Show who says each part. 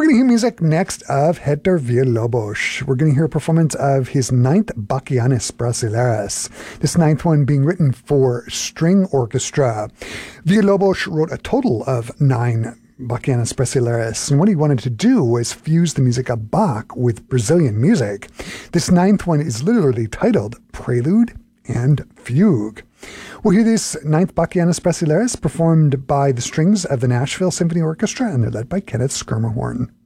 Speaker 1: We're going to hear music next of Héctor Villalobos. We're going to hear a performance of his ninth Bachianas Brasileiras. This ninth one being written for string orchestra. Villalobos wrote a total of 9 Bachianas Brasileiras, and what he wanted to do was fuse the music of Bach with Brazilian music. This ninth one is literally titled Prelude and Fugue. We'll hear this ninth Bachianas Brasileiras performed by the strings of the Nashville Symphony Orchestra, and they're led by Kenneth Schermerhorn.